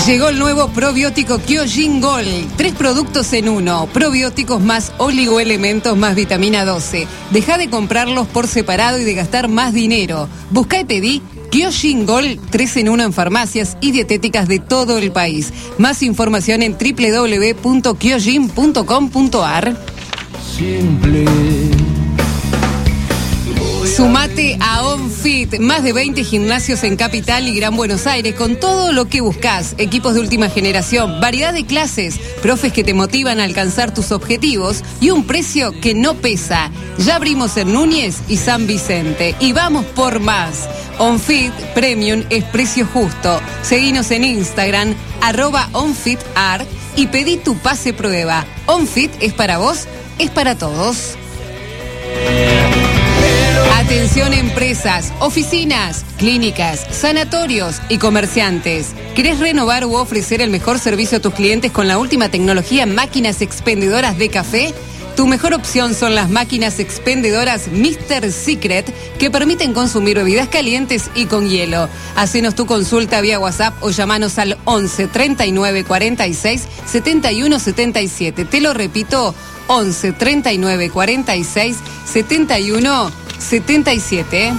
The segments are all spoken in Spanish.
Llegó el nuevo probiótico Kyojin Gold. 3 productos en uno. Probióticos más oligoelementos más vitamina 12. Deja de comprarlos por separado y de gastar más dinero. Busca y pedí Kyojin Gold 3 en 1 en farmacias y dietéticas de todo el país. Más información en www.kyojin.com.ar. Simple. Sumate a OnFit, más de 20 gimnasios en Capital y Gran Buenos Aires, con todo lo que buscas, equipos de última generación, variedad de clases, profes que te motivan a alcanzar tus objetivos y un precio que no pesa. Ya abrimos en Núñez y San Vicente y vamos por más. OnFit Premium es precio justo. Seguinos en Instagram, @OnFitArt y pedí tu pase prueba. OnFit es para vos, es para todos. Atención empresas, oficinas, clínicas, sanatorios y comerciantes. ¿Querés renovar u ofrecer el mejor servicio a tus clientes con la última tecnología en máquinas expendedoras de café? Tu mejor opción son las máquinas expendedoras Mr. Secret que permiten consumir bebidas calientes y con hielo. Hacenos tu consulta vía WhatsApp o llamanos al 11 39 46 71 77. Te lo repito, 11 39 46 71 77.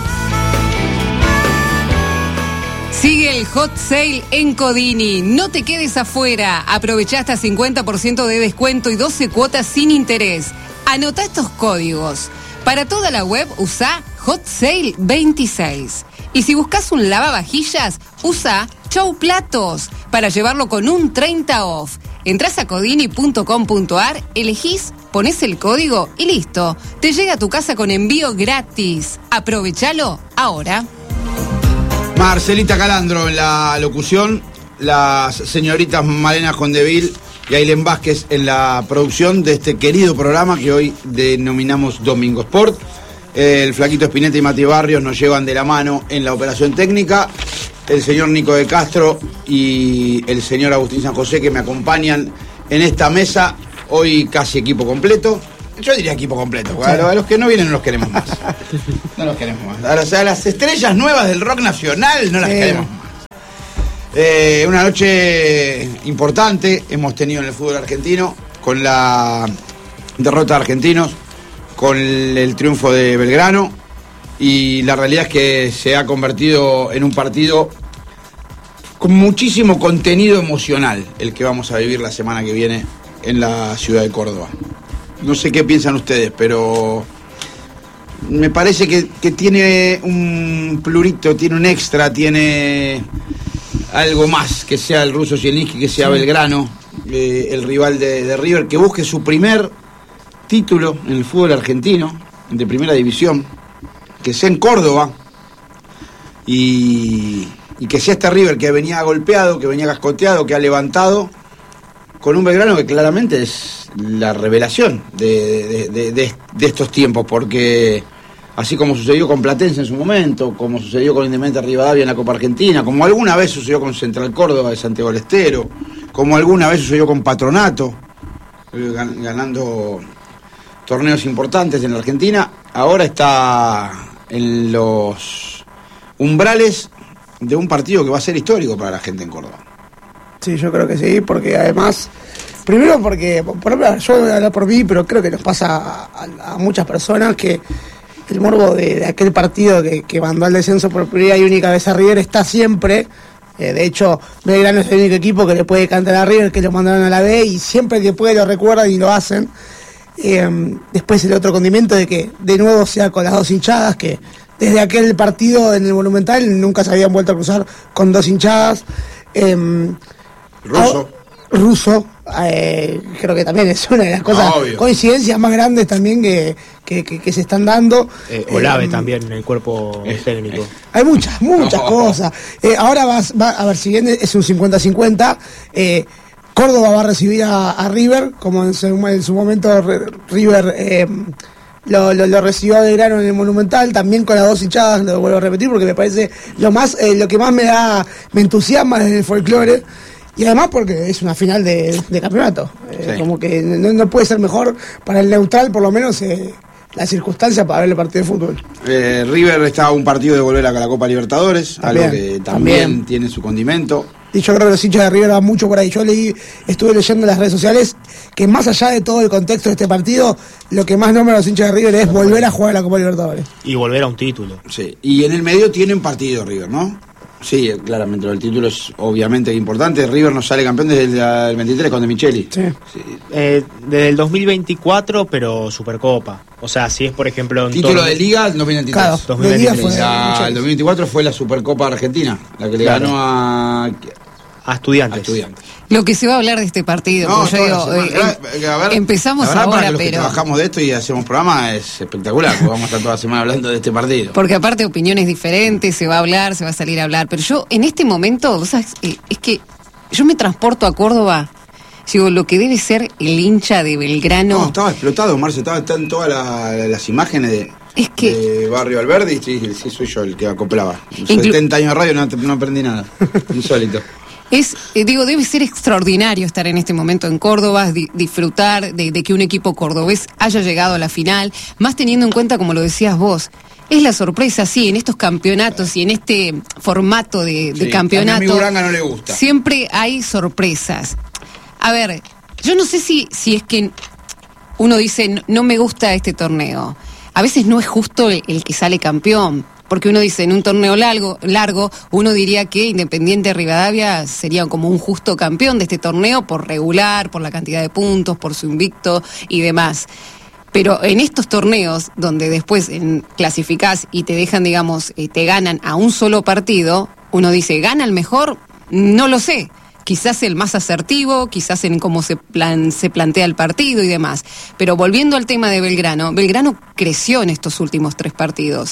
Sigue el hot sale en Codini. No te quedes afuera. Aprovechá hasta 50% de descuento y 12 cuotas sin interés. Anota estos códigos. Para toda la web, usa Hot Sale 26. Y si buscas un lavavajillas, usa Chau Platos para llevarlo con un 30 off. Entrás a codini.com.ar, elegís, ponés el código y listo. Te llega a tu casa con envío gratis. Aprovechalo ahora. Marcelita Calandro en la locución, las señoritas Malena Condeville y Ailén Vázquez en la producción de este querido programa que hoy denominamos Domingo Sport. El Flaquito Spinetta y Mati Barrios nos llevan de la mano en la operación técnica. El señor Nico de Castro y el señor Agustín San José que me acompañan en esta mesa. Hoy casi equipo completo. Yo diría equipo completo. Sí. A los que no vienen no los queremos más. No los queremos más. A las estrellas nuevas del rock nacional no las queremos más. Una noche importante hemos tenido en el fútbol argentino con la derrota de Argentinos, con el triunfo de Belgrano. Y la realidad es que se ha convertido en un partido con muchísimo contenido emocional, el que vamos a vivir la semana que viene en la ciudad de Córdoba. No sé qué piensan ustedes, pero me parece que tiene un plurito, tiene un extra, tiene algo más, que sea el ruso Zielinski, que sea Belgrano, el rival de River, que busque su primer título en el fútbol argentino, de primera división, que sea en Córdoba y que sea este River que venía golpeado, que venía cascoteado, que ha levantado con un Belgrano que claramente es la revelación de estos tiempos, porque así como sucedió con Platense en su momento, como sucedió con Independiente Rivadavia en la Copa Argentina, como alguna vez sucedió con Central Córdoba de Santiago del Estero, como alguna vez sucedió con Patronato, ganando torneos importantes en la Argentina, ahora está en los umbrales de un partido que va a ser histórico para la gente en Córdoba. Sí, yo creo que sí, porque además, primero porque, por ejemplo, yo voy a hablar por mí, pero creo que nos pasa a muchas personas que el morbo de aquel partido que mandó al descenso por primera y única vez a River está siempre. De hecho, Belgrano es el único equipo que le puede cantar a River, que lo mandaron a la B, y siempre que puede lo recuerdan y lo hacen. Después el otro condimento de que de nuevo sea con las dos hinchadas, que desde aquel partido en el Monumental nunca se habían vuelto a cruzar con dos hinchadas. Ruso, creo que también es una de las cosas, coincidencias más grandes también que se están dando. Olave también en el cuerpo técnico. Hay muchas cosas. Ahora va a ver, si bien es un 50-50, Córdoba va a recibir a River, como en su momento River lo recibió a Belgrano en el Monumental, también con las dos hinchadas, lo vuelvo a repetir porque me parece lo que más me entusiasma desde el folclore. Y además porque es una final de campeonato. Sí. Como que no puede ser mejor para el neutral, por lo menos, la circunstancia para ver el partido de fútbol. River está a un partido de volver a la Copa Libertadores, algo que también tiene su condimento. Y yo creo que los hinchas de River van mucho por ahí. Estuve leyendo en las redes sociales que más allá de todo el contexto de este partido, lo que más nombra a los hinchas de River es volver a jugar a la Copa Libertadores. Y volver a un título. Sí, y en el medio tienen partido River, ¿no? Sí, claramente, el título es obviamente importante. River no sale campeón desde el 23 con De Micheli. Sí. Desde el 2024, pero Supercopa. O sea, si es, por ejemplo... En título de Liga, el 2023. Claro, 2023. El 2024 fue la Supercopa Argentina, la que le ganó a Estudiantes. Lo que se va a hablar de este partido, No, yo digo, empezamos la verdad, ahora, para los que pero... trabajamos de esto y hacemos programa es espectacular, porque vamos a estar toda la semana hablando de este partido. Porque aparte opiniones diferentes, se va a hablar, se va a salir a hablar. Pero yo, en este momento, ¿vos sabés? Es que yo me transporto a Córdoba, digo, lo que debe ser el hincha de Belgrano... No, estaba explotado, Marce, están todas las imágenes de Barrio Alberdi, sí, soy yo el que acoplaba. 70 años de radio, no aprendí nada. Insólito. Debe ser extraordinario estar en este momento en Córdoba, disfrutar de que un equipo cordobés haya llegado a la final, más teniendo en cuenta, como lo decías vos, es la sorpresa, sí, en estos campeonatos y en este formato de campeonato. A mi Uranga no le gusta. Siempre hay sorpresas. A ver, yo no sé si es que uno dice, no me gusta este torneo. A veces no es justo el que sale campeón. Porque uno dice, en un torneo largo, uno diría que Independiente Rivadavia sería como un justo campeón de este torneo por regular, por la cantidad de puntos, por su invicto y demás. Pero en estos torneos, donde después clasificás y te dejan, digamos, te ganan a un solo partido, uno dice, ¿gana el mejor? No lo sé. Quizás el más asertivo, quizás en cómo se plantea el partido y demás. Pero volviendo al tema de Belgrano creció en estos últimos 3 partidos.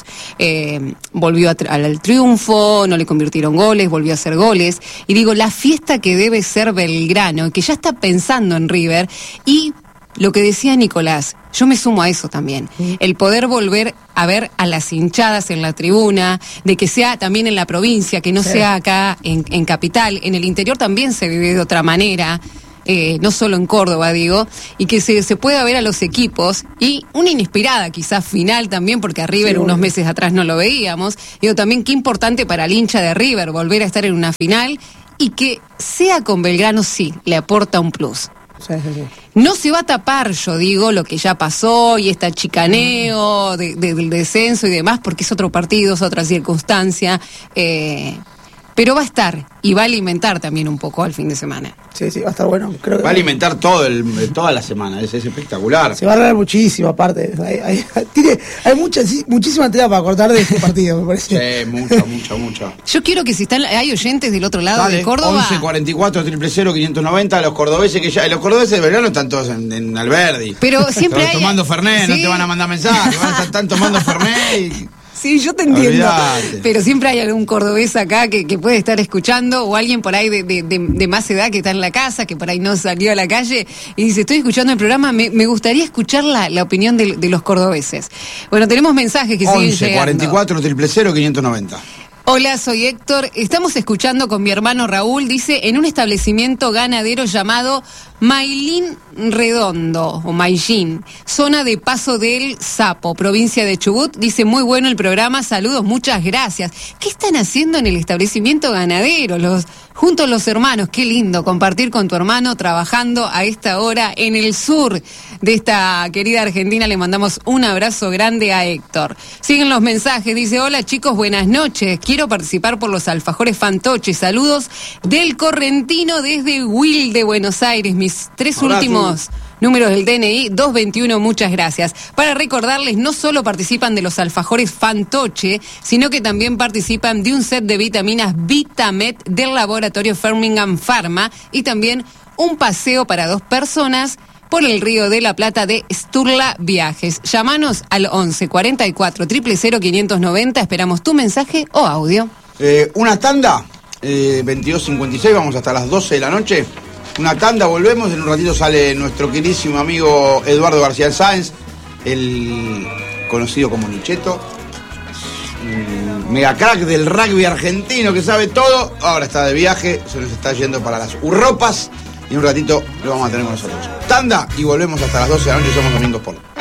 Volvió al triunfo, no le convirtieron goles, volvió a hacer goles. Y digo, la fiesta que debe ser Belgrano, que ya está pensando en River, y lo que decía Nicolás, yo me sumo a eso también. El poder volver a ver a las hinchadas en la tribuna, de que sea también en la provincia, que no sea acá en Capital. En el interior también se vive de otra manera, no solo en Córdoba, digo, y que se pueda ver a los equipos, y una inspirada quizás final también, porque a River unos meses atrás no lo veíamos. Digo, también qué importante para el hincha de River volver a estar en una final, y que sea con Belgrano, sí, le aporta un plus. Sí. No se va a tapar, yo digo, lo que ya pasó y este chicaneo del descenso y demás, porque es otro partido, es otra circunstancia, pero va a estar y va a alimentar también un poco al fin de semana. Sí, va a estar bueno. Creo que va a alimentar toda la semana, es espectacular. Se va a hablar muchísimo, aparte. Hay muchísima tela para cortar de este partido, me parece. Sí, mucha. Yo quiero que si hay oyentes del otro lado de Córdoba... 11 44 000 590, los cordobeses los cordobeses de Belgrano están todos en Alberdi. Pero siempre hay... tomando Fernet, no te van a mandar mensajes, van a estar tomando Fernet y... Sí, yo te entiendo. Olvidate. Pero siempre hay algún cordobés acá que puede estar escuchando, o alguien por ahí de más edad que está en la casa, que por ahí no salió a la calle y dice, estoy escuchando el programa, me gustaría escuchar la opinión de los cordobeses. Bueno, tenemos mensajes que siguen llegando. 11 44 000 590. Hola, soy Héctor. Estamos escuchando con mi hermano Raúl. Dice, en un establecimiento ganadero llamado Mailín Redondo, o Maillín, zona de Paso del Sapo, provincia de Chubut. Dice, muy bueno el programa, saludos, muchas gracias. ¿Qué están haciendo en el establecimiento ganadero? Juntos los hermanos, qué lindo compartir con tu hermano trabajando a esta hora en el sur de esta querida Argentina. Le mandamos un abrazo grande a Héctor. Siguen los mensajes, dice, hola chicos, buenas noches. Quiero participar por los alfajores Fantoche. Saludos del Correntino desde Wilde, Buenos Aires. Mis 3 últimos números del DNI, 221, muchas gracias. Para recordarles, no solo participan de los alfajores Fantoche, sino que también participan de un set de vitaminas Vitamet del laboratorio Firmingham Pharma, y también un paseo para 2 personas por el Río de la Plata de Sturla Viajes. Llámanos al 11 44 000 590, esperamos tu mensaje o audio. Una tanda, 22:56, vamos hasta las 12 de la noche. Una tanda, volvemos, en un ratito sale nuestro queridísimo amigo Eduardo García Sáenz, el conocido como Nicheto, mega crack del rugby argentino que sabe todo, ahora está de viaje, se nos está yendo para las Urropas y un ratito lo vamos a tener con nosotros. Tanda y volvemos hasta las 12 de la noche, somos Domingos Sport.